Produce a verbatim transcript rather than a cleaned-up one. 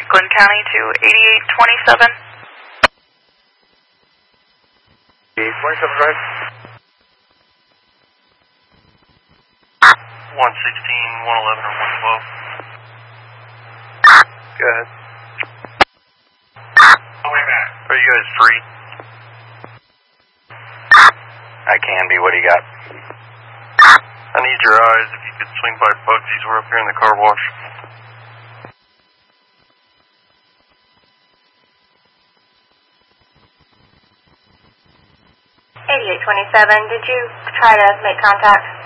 Glenn County to eighty-eight twenty-seven. eighty-eight twenty-seven, right? one sixteen, one eleven, or one twelve. Go ahead. Are you guys free? I can be. What do you got? I need your eyes. If you could swing by Bugsy's, we're up here in the car wash. eighty-eight twenty-seven, did you try to make contact?